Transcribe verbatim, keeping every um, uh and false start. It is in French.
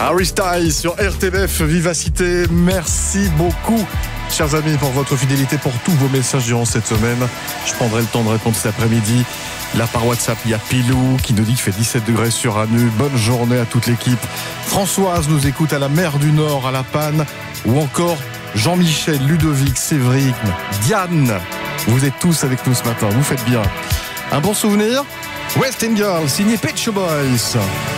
Harry Styles sur R T B F Vivacité. Merci beaucoup, chers amis, pour votre fidélité, pour tous vos messages durant cette semaine. Je prendrai le temps de répondre cet après-midi. Là, par WhatsApp, il y a Pilou qui nous dit qu'il fait dix-sept degrés sur Anu. Bonne journée à toute l'équipe. Françoise nous écoute à la mer du Nord, à La Panne. Ou encore Jean-Michel, Ludovic, Séveric, Diane. Vous êtes tous avec nous ce matin. Vous faites bien. Un bon souvenir? West End Girl, signé Pet Shop Boys.